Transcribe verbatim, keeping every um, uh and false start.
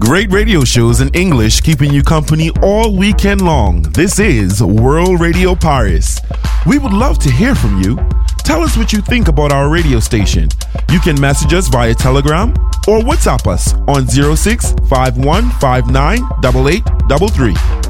Great radio shows in English keeping you company all weekend long. This is World Radio Paris. We would love to hear from you. Tell us what you think about our radio station. You can message us via Telegram or WhatsApp us on zero six five one five nine eight eight three three.